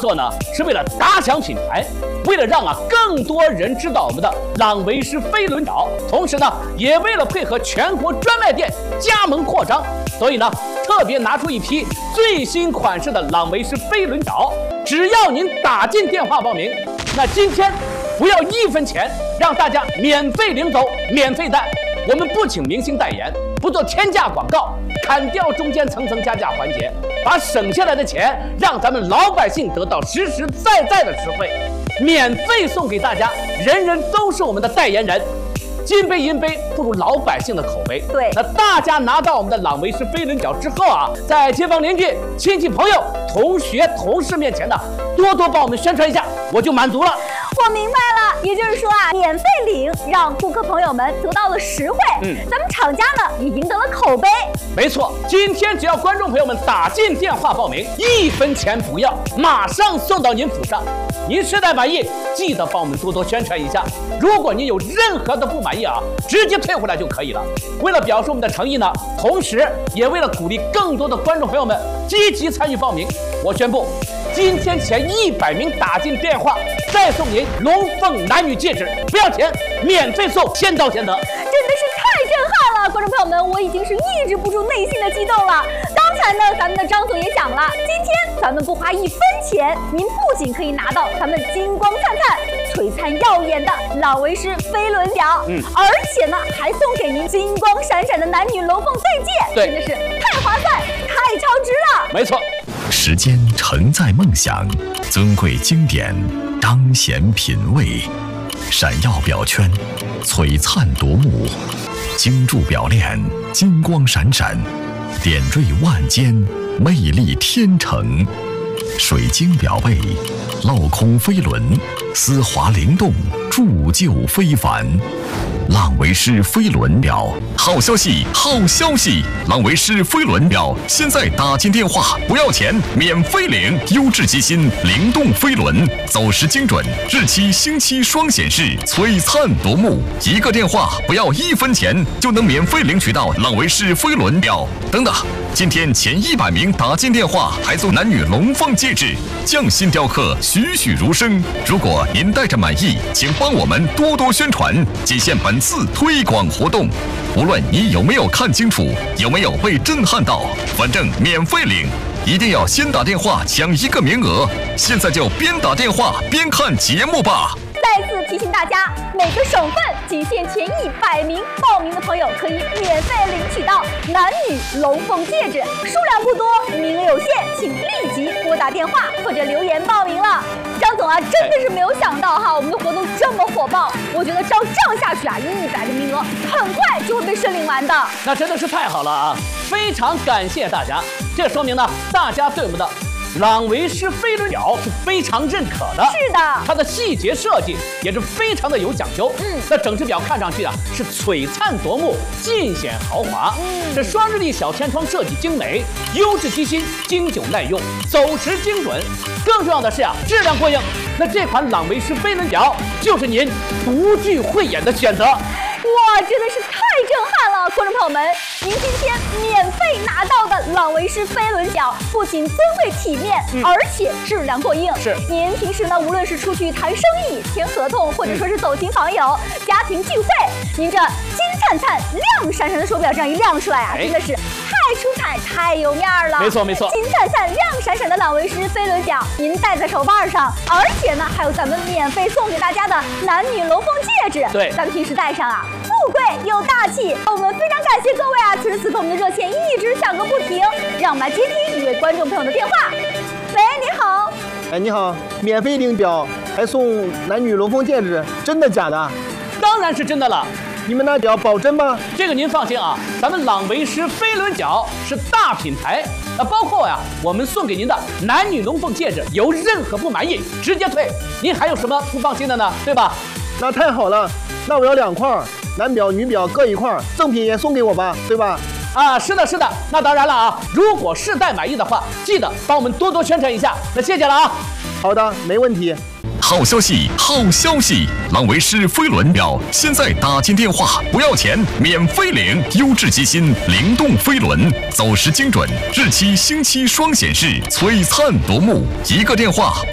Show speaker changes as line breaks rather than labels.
做呢，是为了打响品牌，为了让更多人知道我们的朗维诗飞轮表，同时呢，也为了配合全国专卖店加盟扩张，所以呢，特别拿出一批最新款式的朗维诗飞轮表，只要您打进电话报名，那今天不要1分钱，让大家免费领走，免费戴。我们不请明星代言，不做天价广告，砍掉中间层层加价环节，把省下来的钱让咱们老百姓得到实实在在的实惠，免费送给大家，人人都是我们的代言人。金杯银杯不如老百姓的口碑。
对，
那大家拿到我们的朗维诗飞轮表之后在街坊邻居、亲戚朋友、同学同事面前多多帮我们宣传一下，我就满足了。
我明白了，也就是说免费领，让顾客朋友们得到了实惠。咱们厂家呢也赢得了口碑。
没错，今天只要观众朋友们打进电话报名，1分钱不要，马上送到您府上。您实在满意，记得帮我们多多宣传一下。如果您有任何的不满意直接退回来就可以了。为了表示我们的诚意呢，同时也为了鼓励更多的观众朋友们积极参与报名，我宣布，今天前100名打进电话，再送您龙凤男女戒指，不要钱，免费送，先到先得。
真的是太震撼了，观众朋友们，我已经是抑制不住内心的激动了。刚才呢，咱们的张总也讲了，今天咱们不花1分钱，您不仅可以拿到咱们金光灿灿、璀璨耀眼的朗维诗飞轮表，而且呢，还送给您金光闪闪的男女龙凤对戒，真的是太划算、太超值了。
没错。
时间承载梦想，尊贵经典彰显品味，闪耀表圈璀璨夺目，精铸表链金光闪闪，点缀万间魅力天成。水晶表背镂空飞轮，丝滑灵动，铸就非凡。朗维诗飞轮表，好消息，好消息！朗维诗飞轮表现在打进电话不要钱，免费领，优质机芯，灵动飞轮，走时精准，日期星期双显示，璀璨夺目。一个电话不要1分钱，就能免费领取到朗维诗飞轮表。等等，今天前100名打进电话，还送男女龙凤戒指，匠心雕刻，栩栩如生。如果您带着满意，请帮我们多多宣传，仅限本次推广活动。无论你有没有看清楚，有没有被震撼到，反正免费领，一定要先打电话抢1个名额。现在就边打电话边看节目吧。
再次提醒大家，每个省份仅限前100名报名的朋友可以免费领取到男女龙凤戒指，数量不多，名额有限，请立即拨打电话或者留言报名了。张总真的是没有想到我们的活动这么火爆，我觉得照这样下去100个名额很快就会被申领完的。
那真的是太好了非常感谢大家，这说明呢，大家对我们的朗维诗飞轮表是非常认可的。
是的，
它的细节设计也是非常的有讲究。那整只表看上去是璀璨夺目，尽显豪华。这双日历小天窗设计精美，优质机芯，经久耐用，走时精准。更重要的是质量过硬。那这款朗维诗飞轮表就是您独具慧眼的选择。
哇，真的是太震撼了！观众朋友们，您今天免费拿到的朗维诗飞轮表，不仅尊贵体面，而且质量过硬。
是您
平时呢，无论是出去谈生意、签合同，或者说是走亲访友、家庭聚会，您这金灿灿、亮闪闪的手表这样一亮出来真的是太出彩、太有面了。
没错没错，
金灿灿、亮闪闪的朗维诗飞轮表，您戴在手腕上，而且呢，还有咱们免费送给大家的男女龙凤戒指。
对，
咱们平时戴上富贵又大气。我们非常感谢各位此时此刻我们的热线一直响个不停，让我们来接听一位观众朋友的电话。喂，你好。
你好，免费领表还送男女龙凤戒指，真的假的？
当然是真的了。
你们那表保真吗？
这个您放心咱们朗维诗飞轮表是大品牌，包括我们送给您的男女龙凤戒指，有任何不满意直接退，您还有什么不放心的呢？对吧？
那太好了，那我要2块，男表女表各1块，赠品也送给我吧，对吧？
是的，是的，那当然了如果试戴满意的话，记得帮我们多多宣传一下。那谢谢了
好的，没问题。
好消息，好消息！朗维诗飞轮表现在打进电话不要钱，免费领，优质机芯，灵动飞轮，走时精准，日期星期双显示，璀璨夺目。一个电话